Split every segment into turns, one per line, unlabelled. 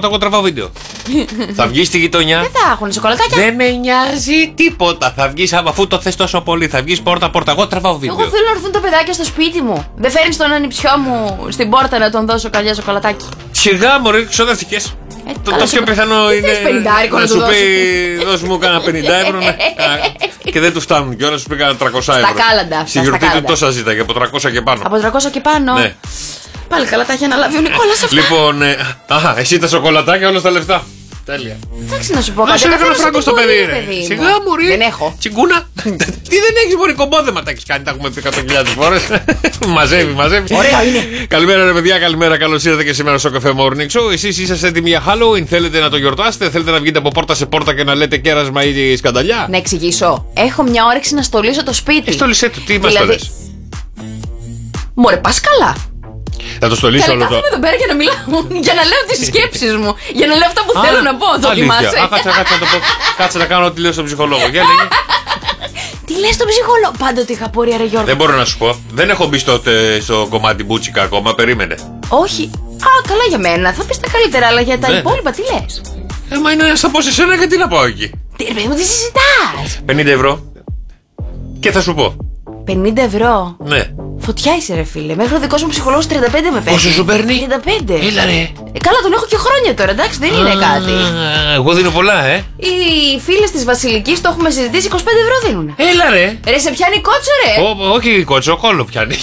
εγώ τραβάω βίντεο. Θα βγει στη γειτονιά.
Δεν θα έχουν σοκολατάκια.
Δεν με νοιάζει τίποτα. Θα βγει, αφού το θες τόσο πολύ, θα βγει πόρτα-πόρτα. Εγώ τραβάω βίντεο.
Εγώ θέλω να έρθουν τα παιδάκια στο σπίτι μου. Δεν φέρνει τον ανιψιό μου στην πόρτα να τον δώσω καλιά σοκολατάκι.
Σιγά, μωρέ, ξοδεύτηκες. Το πιο πιθανό είναι να σου πει δώσ' μου κάνα 50 ευρώ και δεν του φτάνουν κιόλας, σου πει κάνα 300 ευρώ.
Στα κάλαντα.
Στη γιορτή του τόσα ζήταγε, από 300 και πάνω.
Από 300 και πάνω.
Ναι.
Πάλι καλά τα έχει αναλάβει ο Νικόλας αυτά.
Λοιπόν, εσύ τα σοκολατάκια, όλα τα λεφτά. Τέλεια.
Εντάξει να σου πω
Να
κάτι.
σου έκανα φράγκο στο παιδί, ρε. Σιγά, μωρή.
Δεν έχω.
Τσιγκούνα. Τι δεν έχεις, μωρή, κομπόδεμα τα έχεις κάνει, τα έχουμε πει 100.000 φορές. Μαζεύει.
Ωραία είναι.
Καλημέρα, ρε παιδιά, καλημέρα. Καλώς ήρθατε και σήμερα στο καφέ Morning Show. Εσείς είσαστε έτοιμοι για Halloween, θέλετε να το γιορτάσετε, θέλετε να βγείτε από πόρτα σε πόρτα και να λέτε κέρασμα ή σκανταλιά.
Να εξηγήσω. Έχω μια όρεξη να στολίσω το σπίτι.
Στολίσέ του, τι μας το λες.
Μωρέ, πας καλά.
Θα το στολίσω όλο το.
Κάθομαι εδώ πέρα για να μιλάω, για να λέω τις σκέψεις μου, για να λέω αυτά που θέλω να πω. Το θυμάσαι.
Κάτσε να το πω. Κάτσε να κάνω ό,τι λέω στον ψυχολόγο. Για λέγε.
Τι λες στον ψυχολόγο. Πάντοτε είχα πορεία, ρε Γιώργο.
Δεν μπορώ να σου πω. Δεν έχω μπει στο κομμάτι μπούτσικα ακόμα. Περίμενε.
Όχι. Καλά για μένα. Θα πεις τα καλύτερα, αλλά για τα υπόλοιπα τι λες.
Μα είναι να στα πω σε σένα και τι να πάω εκεί.
Τι ρε παιδί μου, τι συζητάς.
50 ευρώ. Και θα σου πω.
50 ευρώ.
Ναι.
Φωτιά είσαι, ρε φίλε. Μέχρι ο δικός μου ψυχολόγος 35 με παίρνει.
Πόσο σου παίρνει?
35.
Έλα, ρε.
Καλά, τον έχω και χρόνια τώρα, εντάξει, δεν είναι κάτι.
Εγώ δίνω πολλά,
Οι φίλες της Βασιλικής, το έχουμε συζητήσει, 25 ευρώ δίνουνε.
Έλα, ρε.
Ρε, σε πιάνει κότσο, ρε.
Όχι κότσο, κόλλο πιάνει.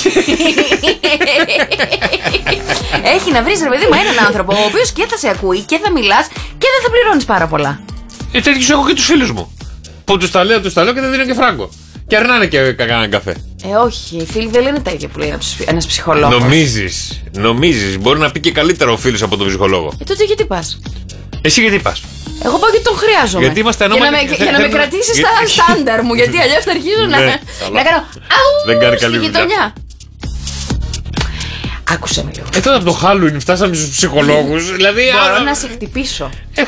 Έχει να βρεις, ρε παιδί μου, έναν άνθρωπο ο οποίος και θα σε ακούει και θα μιλάς και δεν θα πληρώνεις πάρα πολλά.
Τέτοιους έχω και τους φίλους μου. Που τους τα λέω και δεν δίνω και φράγκο. Και αρνάνε και κανέναν καφέ.
Όχι, οι φίλοι δεν λένε τα ίδια που λέει ένας ψυχολόγος.
Νομίζεις. Μπορεί να πει και καλύτερα ο φίλος από τον ψυχολόγο.
Τότε γιατί πας?
Εσύ γιατί πας?
Εγώ πάω γιατί τον χρειάζομαι.
Γιατί είμαστε ανώμαλοι.
Για να με κρατήσει στα στάνταρ μου. Γιατί αλλιώς θα αρχίζω να κάνω.
Δεν κάνει καλή
στη
δουλειά.
γειτονιά. Άκουσε με λίγο.
Τώρα από το Halloween φτάσαμε στους ψυχολόγους. Δηλαδή.
Μπορώ να σε χτυπήσω.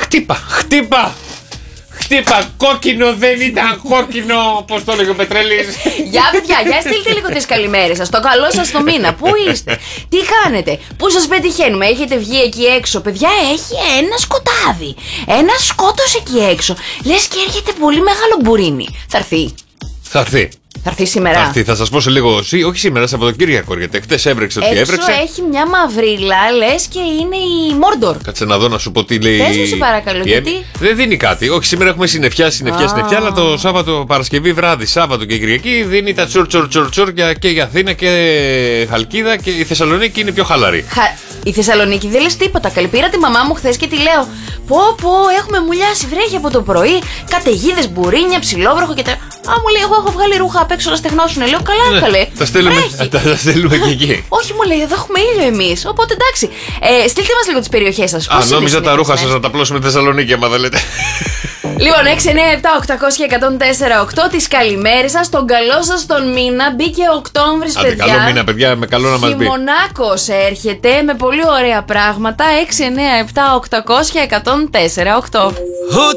Χτύπα, κόκκινο δεν ήταν κόκκινο, πώς το έλεγε ο Πετρέλης.
Για παιδιά, για στείλτε λίγο τις καλημέρες σας. Το καλό σας το μήνα. Πού είστε, τι κάνετε, πού σας πετυχαίνουμε, έχετε βγει εκεί έξω. Παιδιά, έχει ένα σκοτάδι. Ένα σκότος εκεί έξω. Λες και έρχεται πολύ μεγάλο μπουρίνι. Θα έρθει. Θα έρθει σήμερα.
Θα σας πω σε λίγο. Όχι σήμερα, Σαββατοκύριακο. Γιατί χτες έβρεξε ό,τι έβρεξε.
Έξω έχει μια μαυρίλα, λες και είναι η Μόρντορ.
Κάτσε να δω να σου πω τι λέει.
Πες μου σε παρακαλώ, γιατί.
Δεν δίνει κάτι. Όχι, σήμερα έχουμε συννεφιά, αλλά το Σάββατο, Παρασκευή βράδυ, Σάββατο και Κυριακή δίνει τα τσουρ και για Αθήνα και Χαλκίδα, και η Θεσσαλονίκη είναι πιο χαλαρή.
Η Θεσσαλονίκη δεν λες τίποτα. Καλή, πήρα τη μαμά μου χθες και τη λέω: Πω, έχουμε μουλιάσει βρέχει από το πρωί. Καταιγίδες, μπουρίνια, ψιλόβροχο και τα. Μου λέει: Εγώ έχω βγάλει ρούχα απ' έξω να στεγνώσουν. Λέω: Καλά, καλέ.
Τα στέλνουμε και εκεί.
Όχι, μου λέει: Εδώ έχουμε ήλιο εμείς. Οπότε εντάξει. Στείλτε μας λίγο τις περιοχές σας.
Νόμιζα τα ρούχα σας να τα πλώσουμε στη Θεσσαλονίκη, άμα δεν λέτε.
Λοιπόν, 697-800-1048 τις καλημέρες σας, τον καλό σας τον μήνα. Μπήκε Οκτώβρης, παιδιά.
Καλό μήνα, παιδιά, με καλό να μας μπει.
Χειμωνάκος έρχεται με πολύ ωραία πράγματα. 697-800-1048.